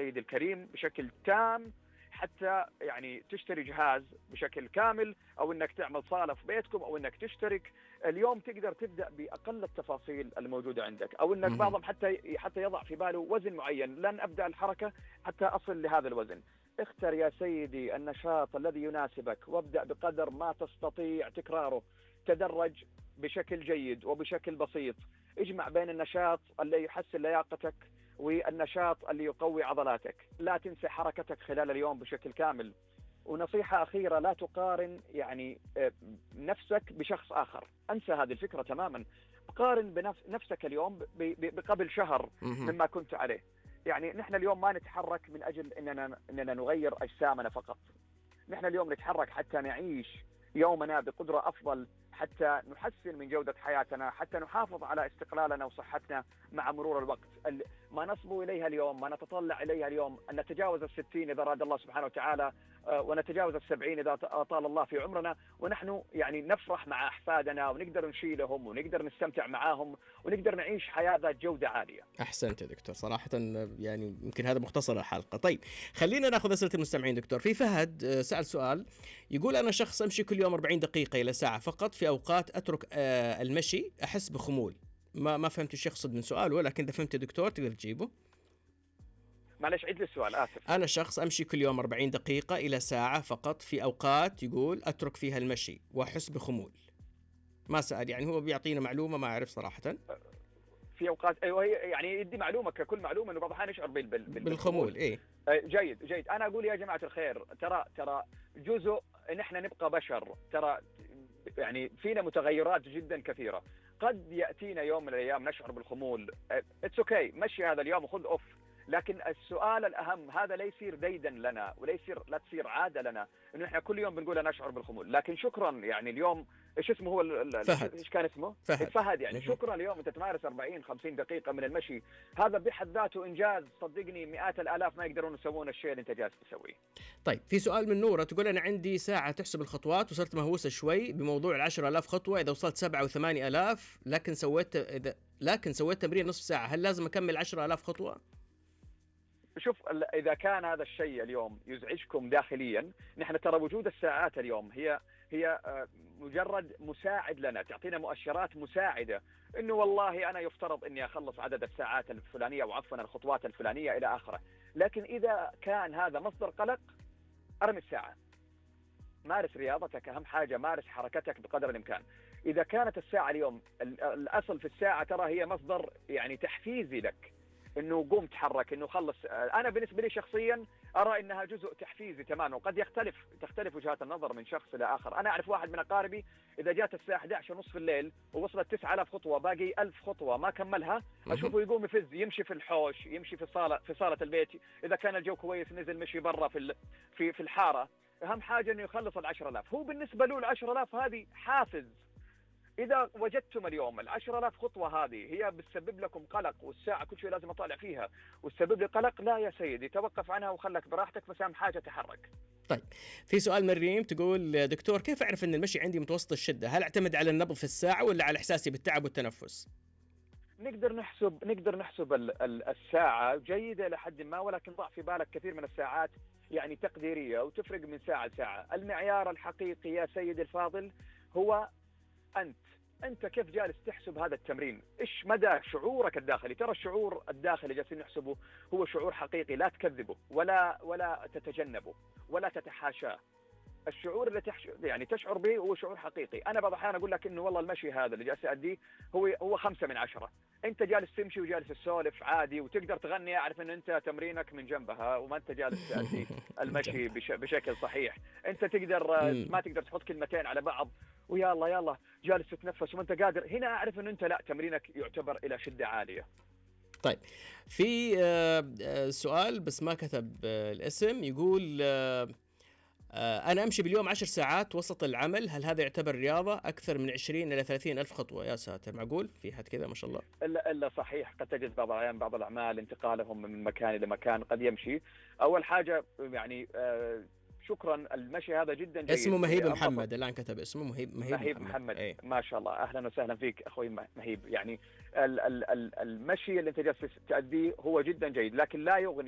سيدي الكريم بشكل تام، حتى يعني تشتري جهاز بشكل كامل، او انك تعمل صاله في بيتكم، او انك تشترك. اليوم تقدر تبدا باقل التفاصيل الموجوده عندك، او انك بعضهم حتى يضع في باله وزن معين، لن ابدا الحركه حتى اصل لهذا الوزن. اختر يا سيدي النشاط الذي يناسبك، وابدا بقدر ما تستطيع تكراره. تدرج بشكل جيد وبشكل بسيط. اجمع بين النشاط اللي يحسن لياقتك والنشاط اللي يقوي عضلاتك. لا تنسى حركتك خلال اليوم بشكل كامل. ونصيحة أخيرة، لا تقارن يعني نفسك بشخص آخر. أنسى هذه الفكرة تماما. قارن بنفسك اليوم بقبل شهر مما كنت عليه. يعني نحن اليوم ما نتحرك من أجل إننا نغير أجسامنا فقط. نحن اليوم نتحرك حتى نعيش يومنا بقدرة أفضل، حتى نحسن من جودة حياتنا، حتى نحافظ على استقلالنا وصحتنا مع مرور الوقت. ما نصبو إليها اليوم، ما نتطلع إليها اليوم، أن نتجاوز 60 إذا أراد الله سبحانه وتعالى، ونتجاوز 70 إذا أطال الله في عمرنا، ونحن يعني نفرح مع أحفادنا ونقدر نشيلهم ونقدر نستمتع معاهم ونقدر نعيش حياة ذات جودة عالية. أحسنت يا دكتور، صراحة يعني يمكن هذا مختصر الحلقة. طيب خلينا ناخذ أسئلة المستمعين. دكتور، في فهد سأل سؤال يقول: أنا شخص أمشي كل يوم 40 دقيقة إلى ساعة فقط، في أوقات أترك المشي أحس بخمول. ما فهمت ايش يقصد من سؤاله، ولكن إذا فهمت يا دكتور تقدر تجيبه. معلش عيد لي السؤال، آسف. أنا شخص أمشي كل يوم 40 دقيقة إلى ساعة فقط، في أوقات يقول أترك فيها المشي وأحس بخمول. ما سأل يعني، هو بيعطينا معلومة ما أعرف صراحة. في أوقات أيوة، يعني يدي معلومة ككل معلومة إنه بعض الأحيان يشعر بالخمول. إيه جيد. أنا أقول يا جماعة الخير، ترى جزء نحن نبقى بشر. ترى يعني فينا متغيرات جدا كثيرة. قد يأتينا يوم من الأيام نشعر بالخمول. اتس اوكي، مشي هذا اليوم وخذ اوف. لكن السؤال الأهم، هذا لا يصير ديدا لنا، لا تصير عادة لنا إنه إحنا كل يوم بنقول أنا أشعر بالخمول. لكن شكرا يعني اليوم إيش اسمه هو فهد. إيش كان اسمه؟ فهد. يعني شكرا اليوم أنت تمارس 40-50 دقيقة من المشي. هذا بحد ذاته إنجاز. صدقني مئات الآلاف ما يقدرون يسوون الشيء اللي أنت جالس تسويه. طيب في سؤال من نورة تقول: أنا عندي ساعة تحسب الخطوات وصرت مهووسة شوي بموضوع 10,000 خطوة. إذا وصلت 7 و8 آلاف لكن سويت تمرين نصف ساعة، هل لازم أكمل 10,000 خطوة؟ شوف، إذا كان هذا الشيء اليوم يزعجكم داخليا، نحن ترى وجود الساعات اليوم هي مجرد مساعد لنا، تعطينا مؤشرات مساعدة إنه والله أنا يفترض إني أخلص عدد الساعات الفلانية، أو عفوا الخطوات الفلانية إلى آخره. لكن إذا كان هذا مصدر قلق، أرمي الساعة. مارس رياضتك، أهم حاجة مارس حركتك بقدر الإمكان. إذا كانت الساعة اليوم، الأصل في الساعة ترى هي مصدر يعني تحفيزي لك، انه قوم تحرك، انه خلص. انا بالنسبه لي شخصيا ارى انها جزء تحفيزي تماما، وقد تختلف وجهات النظر من شخص الى اخر. انا اعرف واحد من اقاربي اذا جات الساعه 11 ونص في الليل ووصلت 9000 خطوه، باقي 1000 خطوه ما كملها، اشوفه يقوم يفز، يمشي في الحوش، يمشي في صاله البيت. اذا كان الجو كويس نزل مشي برا في الحاره. اهم حاجه انه يخلص ال10000. هو بالنسبه له ال10000 هذه حافز. إذا وجدتم اليوم 10,000 خطوة هذه هي بتسبب لكم قلق، والساعة كل شيء لازم أطالع فيها وتسبب لي قلق، لا يا سيدي، توقف عنها وخلك براحتك، بس أهم حاجة تحرك. طيب في سؤال من ريم تقول: دكتور، كيف أعرف أن المشي عندي متوسط الشدة؟ هل أعتمد على النبض في الساعة ولا على إحساسي بالتعب والتنفس؟ نقدر نحسب الساعة جيدة إلى حد ما، ولكن ضع في بالك كثير من الساعات يعني تقديرية وتفرق من ساعة لساعة. المعيار الحقيقي يا سيدي الفاضل هو أنت كيف جالس تحسب هذا التمرين؟ إيش مدى شعورك الداخلي؟ ترى الشعور الداخلي جالسين نحسبه هو شعور حقيقي، لا تكذبه ولا تتجنبه ولا تتحاشاه. الشعور اللي يعني تشعر به هو شعور حقيقي. أنا بعض الأحيان أقول لك إنه والله المشي هذا اللي جالس أديه هو 5 من 10. أنت جالس تمشي وجالس تسولف عادي وتقدر تغني، أعرف إن أنت تمرينك من جنبها وما أنت جالس تأدي المشي بشكل صحيح. أنت تقدر ما تقدر تحط كلمتين على بعض ويلا جالس تتنفس وما أنت قادر. هنا أعرف إن أنت لا، تمرينك يعتبر إلى شدة عالية. طيب في سؤال بس ما كتب الاسم، يقول: أنا أمشي باليوم 10 ساعات وسط العمل، هل هذا يعتبر رياضة؟ أكثر من 20 إلى 30 ألف خطوة. يا ساتر، معقول في حد كذا؟ ما شاء الله. إلا صحيح، قد تجد بعض الأحيان بعض الأعمال انتقالهم من مكان إلى مكان قد يمشي. أول حاجة يعني شكرا، المشي هذا جدا جيد. اسمه مهيب محمد، الآن كتب اسمه مهيب محمد. ايه. ما شاء الله، أهلا وسهلا فيك أخوي مهيب. يعني المشي اللي أنت جالس تأديه هو جدا جيد، لكن لا يغني